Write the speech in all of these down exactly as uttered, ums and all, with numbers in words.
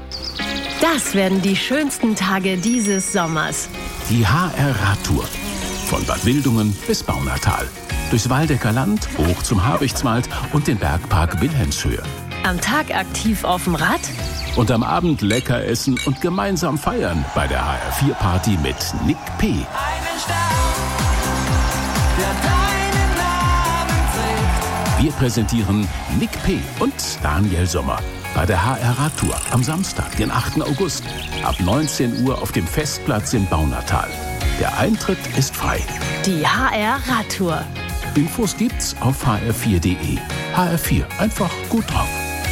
Das werden die schönsten Tage dieses Sommers. Die H R-Radtour. Von Bad Wildungen bis Baunatal. Durchs Waldecker Land, hoch zum Habichtswald und den Bergpark Wilhelmshöhe. Am Tag aktiv auf dem Rad. Und am Abend lecker essen und gemeinsam feiern bei der H R vier Party mit Nick P. Einen Stern, der deinen Namen trägt. Wir präsentieren Nick P. und Daniel Sommer bei der H R-Radtour am Samstag, den achten August, ab neunzehn Uhr auf dem Festplatz in Baunatal. Der Eintritt ist frei. Die H R-Radtour. Infos gibt's auf h r vier punkt d e. H R vier, einfach gut drauf.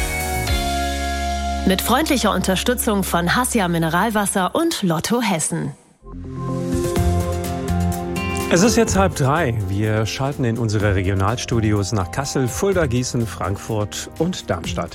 Mit freundlicher Unterstützung von Hassia Mineralwasser und Lotto Hessen. Es ist jetzt halb drei. Wir schalten in unsere Regionalstudios nach Kassel, Fulda, Gießen, Frankfurt und Darmstadt.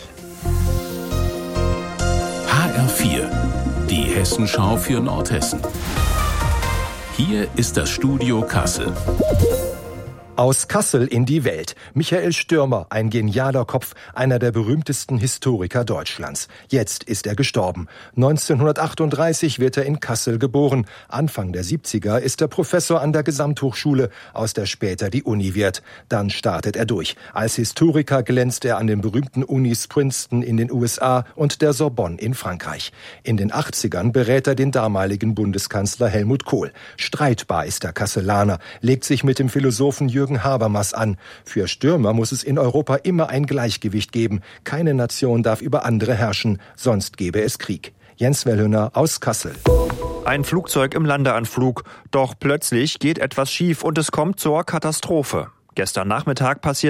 H R vier, die Hessenschau für Nordhessen. Hier ist das Studio Kassel. Aus Kassel in die Welt. Michael Stürmer, ein genialer Kopf, einer der berühmtesten Historiker Deutschlands. Jetzt ist er gestorben. neunzehnhundertachtunddreißig wird er in Kassel geboren. Anfang der siebziger ist er Professor an der Gesamthochschule, aus der später die Uni wird. Dann startet er durch. Als Historiker glänzt er an den berühmten Unis Princeton in den U S A und der Sorbonne in Frankreich. In den achtzigern berät er den damaligen Bundeskanzler Helmut Kohl. Streitbar ist der Kasselaner, legt sich mit dem Philosophen Jürgen Habermas an. Für Stürmer muss es in Europa immer ein Gleichgewicht geben. Keine Nation darf über andere herrschen, sonst gäbe es Krieg. Jens Wellhöner aus Kassel. Ein Flugzeug im Landeanflug. Doch plötzlich geht etwas schief und es kommt zur Katastrophe. Gestern Nachmittag passiert